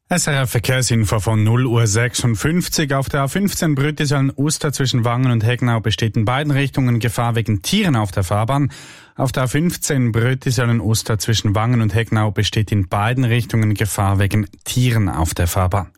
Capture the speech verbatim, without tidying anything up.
S R F Verkehrsinfo von null Uhr sechsundfünfzig. Auf der A fünfzehn Brüttiseln-Uster zwischen Wangen und Hegnau besteht in beiden Richtungen Gefahr wegen Tieren auf der Fahrbahn. Auf der A fünfzehn Brüttiseln-Uster zwischen Wangen und Hegnau besteht in beiden Richtungen Gefahr wegen Tieren auf der Fahrbahn.